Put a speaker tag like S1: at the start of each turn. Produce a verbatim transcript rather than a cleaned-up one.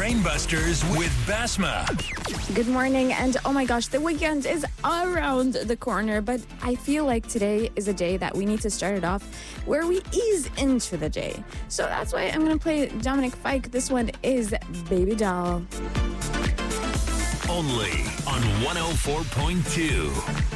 S1: Brainbusters with Basma.
S2: Good morning, and oh my gosh, the weekend is around the corner, but I feel like today is a day that we need to start it off where we ease into the day. So that's why I'm going to play Dominic Fike. This one is Baby Doll.
S1: Only on one oh four point two